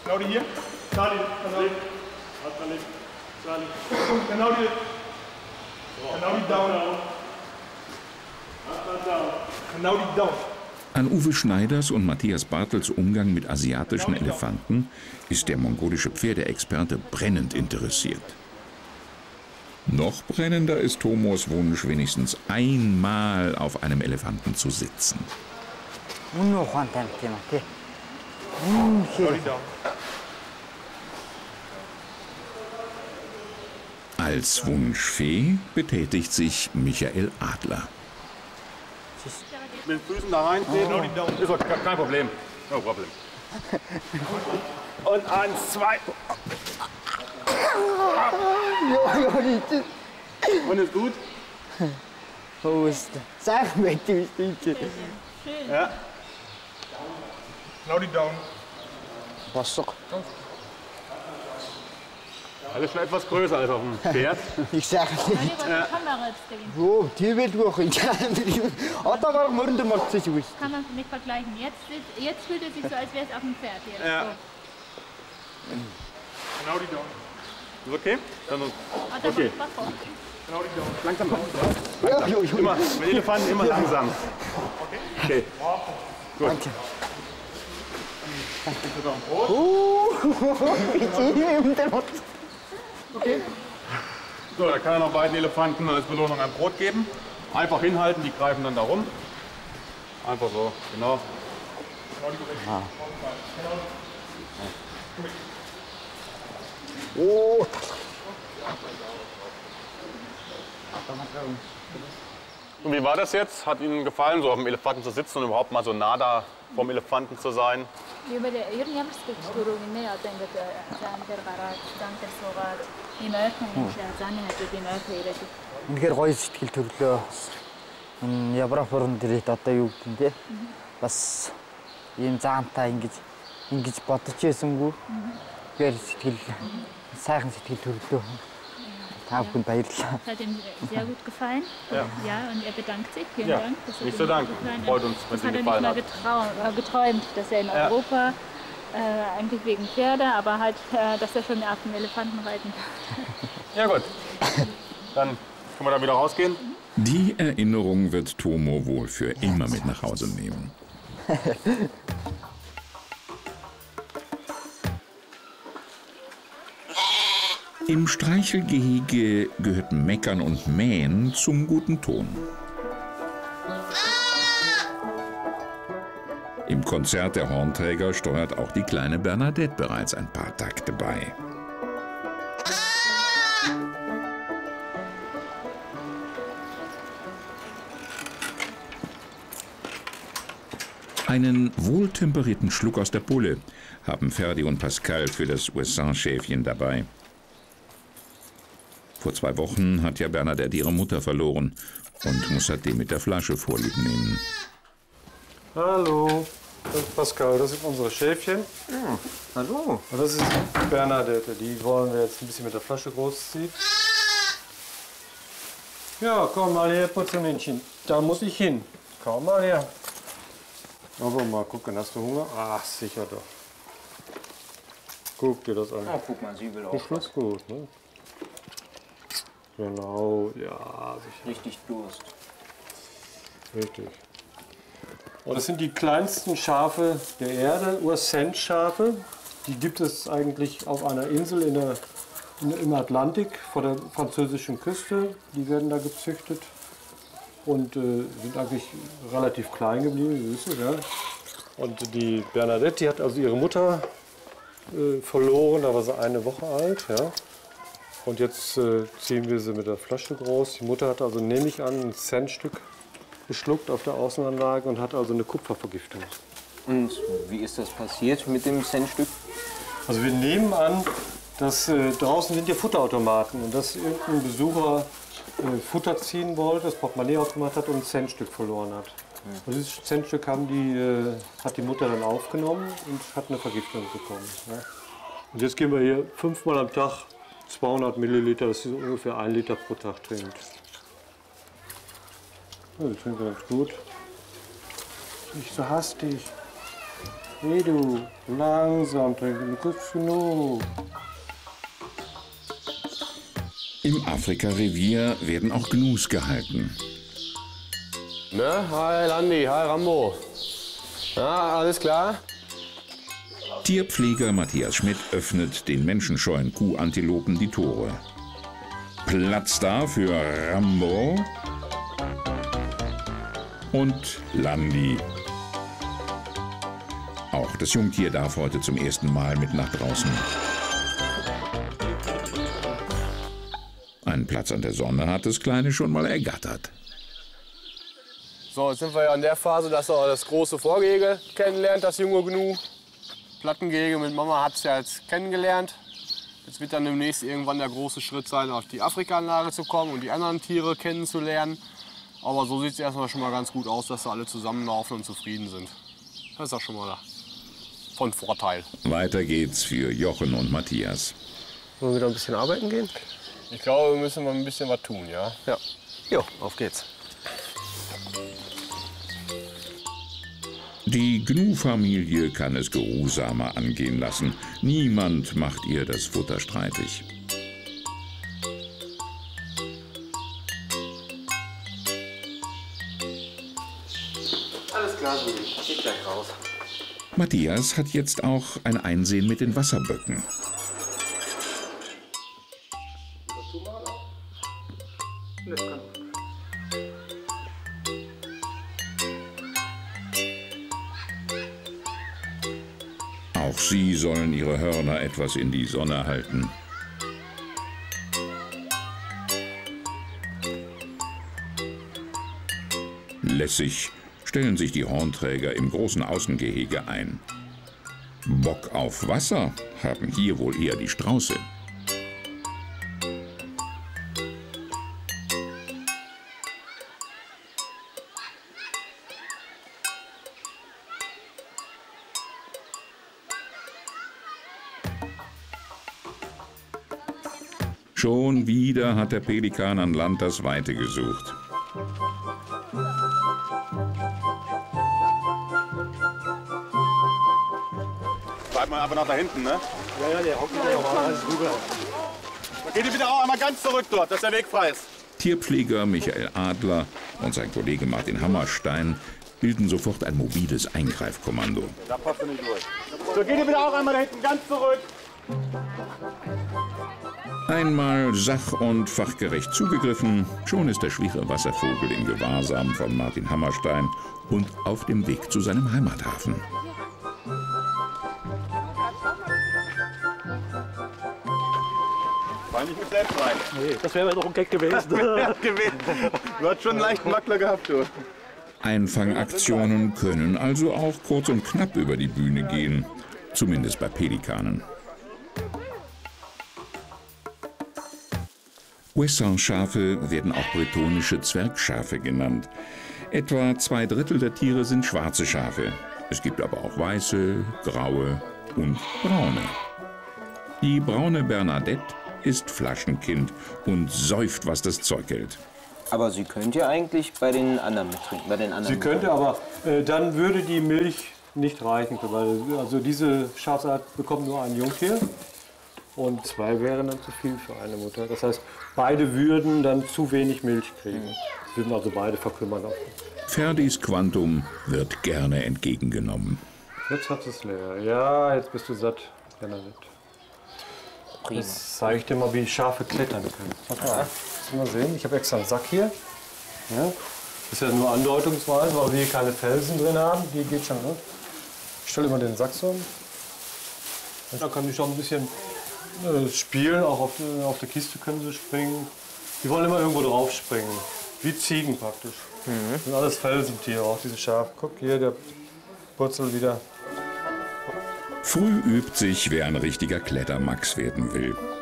Claudi hier. Charlie, Charlie. Charlie. Claudi. Claudi down. Claudi down. An Uwe Schneiders und Matthias Bartels Umgang mit asiatischen Elefanten ist der mongolische Pferdeexperte brennend interessiert. Noch brennender ist Tomos Wunsch, wenigstens einmal auf einem Elefanten zu sitzen. Als Wunschfee betätigt sich Michael Adler. Mit den Füßen da rein, ist doch kein Problem. No problem. Und 1, 2. Und ist gut? Ja. Claudi down. Alles schon etwas größer als auf dem Pferd. Ich sage nicht. Wo, die wird wochen. Kann man nicht vergleichen. Jetzt fühlt es sich so, als wäre es auf dem Pferd. Jetzt. Ja. So. Claudi down. Ist okay? Dann Okay. Claudi down. langsam. Langsam. Immer, mit Elefanten immer langsam. Okay. Gut. Danke. Okay. So, da kann er noch beiden Elefanten als Belohnung ein Brot geben. Einfach hinhalten, die greifen dann da rum. Einfach so, genau. Oh. Und wie war das jetzt? Hat Ihnen gefallen, so auf dem Elefanten zu sitzen und überhaupt mal so nah da vom Elefanten zu sein? Үнэхээр гоё сэтгэл төрлөө. Европ орнд ирээд одоо юу гэдэг нь те. Бас ийм заантай ингэж бодож байсангүй. Тэгэхээр сэтгэл сайхан сэтгэл төрлөө. Та бүхэнд баярлалаа. Das hat ihm sehr gut gefallen. Ja, und er bedankt sich. Vielen Dank. Das Nicht zu danken. Freut uns, wenn es Ihnen gefallen hat. Das hat er nicht mal geträumt, dass er in Europa, eigentlich wegen Pferde, aber halt, dass er schon auf dem Elefanten reiten kann. Ja gut, dann können wir da wieder rausgehen. Die Erinnerung wird Tomo wohl für immer mit nach Hause nehmen. Im Streichelgehege gehört Meckern und Mähen zum guten Ton. Im Konzert der Hornträger steuert auch die kleine Bernadette bereits ein paar Takte bei. Einen wohltemperierten Schluck aus der Pulle haben Ferdi und Pascal für das Ouessant-Schäfchen dabei. Vor 2 Wochen hat ja Bernadette ihre Mutter verloren und muss seitdem mit der Flasche Vorlieb nehmen. Hallo, das ist Pascal, das sind unsere Schäfchen. Ja, hallo. Und das ist Bernadette, die wollen wir jetzt ein bisschen mit der Flasche großziehen. Ja, komm mal her, Putzelmännchen. Da muss ich hin. Komm mal her. Aber mal gucken, hast du Hunger? Ach, sicher doch. Guck dir das an. Oh, guck mal, sie will auch. Du schluckst gut, ne? Genau, ja, sicher. Richtig Durst. Richtig. Und das sind die kleinsten Schafe der Erde, Ouessant-Schafe. Die gibt es eigentlich auf einer Insel im Atlantik vor der französischen Küste. Die werden da gezüchtet und sind eigentlich relativ klein geblieben, süße, ja. Und die Bernadette, die hat also ihre Mutter verloren, da war sie 1 Woche alt, ja. Und jetzt ziehen wir sie mit der Flasche groß. Die Mutter hat also, nehme ich an, ein Centstück geschluckt auf der Außenanlage und hat also eine Kupfervergiftung. Und wie ist das passiert mit dem Centstück? Also wir nehmen an, dass draußen sind ja Futterautomaten und dass irgendein Besucher Futter ziehen wollte, das Portemonnaie aufgemacht hat und ein Centstück verloren hat. Und dieses Centstück hat die Mutter dann aufgenommen und hat eine Vergiftung bekommen. Ja. Und jetzt gehen wir hier 5-mal am Tag 200 Milliliter, das ist ungefähr 1 Liter pro Tag trinkt. Ja, die trinkt ganz gut. Nicht so hastig. Nee, du. Langsam trinken, gut genug. Im Afrika-Revier werden auch Gnus gehalten. Ne? Hi Landi, hi Rambo. Ja, alles klar? Tierpfleger Matthias Schmidt öffnet den menschenscheuen Kuhantilopen die Tore. Platz da für Rambo und Landi. Auch das Jungtier darf heute zum ersten Mal mit nach draußen. Einen Platz an der Sonne hat das Kleine schon mal ergattert. So, jetzt sind wir ja in der Phase, dass er das große Vorgehege kennenlernt, das junge Gnu. Plattengehege mit Mama hat es ja jetzt kennengelernt. Jetzt wird dann demnächst irgendwann der große Schritt sein, auf die Afrikaanlage zu kommen und die anderen Tiere kennenzulernen. Aber so sieht es erstmal schon mal ganz gut aus, dass sie alle zusammenlaufen und zufrieden sind. Das ist auch schon mal von Vorteil. Weiter geht's für Jochen und Matthias. Wollen wir wieder ein bisschen arbeiten gehen? Ich glaube, wir müssen mal ein bisschen was tun, ja? Ja. Jo, auf geht's. Die Gnu-Familie kann es geruhsamer angehen lassen. Niemand macht ihr das Futter streitig. Alles klar, Suli. Geht gleich raus. Matthias hat jetzt auch ein Einsehen mit den Wasserböcken. Auch sie sollen ihre Hörner etwas in die Sonne halten. Lässig stellen sich die Hornträger im großen Außengehege ein. Bock auf Wasser haben hier wohl eher die Strauße. Schon wieder hat der Pelikan an Land das Weite gesucht. Bleibt mal einfach nach da hinten, ne? Ja, der hockt wieder noch alles rüber. Dann geht ihr bitte auch einmal ganz zurück dort, dass der Weg frei ist. Tierpfleger Michael Adler und sein Kollege Martin Hammerstein bilden sofort ein mobiles Eingreifkommando. Da passt du nicht durch. So, geht ihr bitte auch einmal da hinten ganz zurück. Einmal sach- und fachgerecht zugegriffen, schon ist der schwere Wasservogel im Gewahrsam von Martin Hammerstein und auf dem Weg zu seinem Heimathafen. War nicht mit selbst rein. Nee, das wäre doch ein Gag gewesen. Du hast schon einen leichten Wackler gehabt, du. Einfangaktionen können also auch kurz und knapp über die Bühne gehen, zumindest bei Pelikanen. Ouessant-Schafe werden auch bretonische Zwergschafe genannt. Etwa 2/3 der Tiere sind schwarze Schafe. Es gibt aber auch weiße, graue und braune. Die braune Bernadette ist Flaschenkind und säuft, was das Zeug hält. Aber sie könnte ja eigentlich bei den anderen mittrinken. Bei den anderen Sie könnte, aber dann würde die Milch nicht reichen. Weil, also diese Schafsart bekommt nur ein Jungtier. Und 2 wären dann zu viel für eine Mutter. Das heißt, beide würden dann zu wenig Milch kriegen. Sie würden also beide verkümmern. Ferdis Quantum wird gerne entgegengenommen. Jetzt hat es leer. Ja, jetzt bist du satt, Bernadette. Prima. Jetzt zeige ich dir mal, wie Schafe klettern können. Mal sehen, ich habe extra einen Sack hier. Ja. Das ist ja nur andeutungsweise, weil wir hier keine Felsen drin haben. Die geht schon. Ne? Ich stelle immer den Sack so. Und dann können die schon ein bisschen spielen. Auch auf der Kiste können sie springen. Die wollen immer irgendwo drauf springen. Wie Ziegen praktisch. Das sind alles Felsentiere, auch diese Schafe. Guck hier, der Purzel wieder. Früh übt sich, wer ein richtiger Klettermax werden will.